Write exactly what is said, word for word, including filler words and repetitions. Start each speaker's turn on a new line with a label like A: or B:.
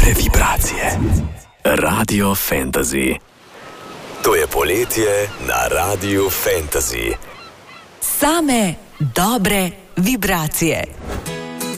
A: Dobre vibracije. Radio Fantasy. To je poletje na Radiu Fantasy.
B: Same dobre vibracije.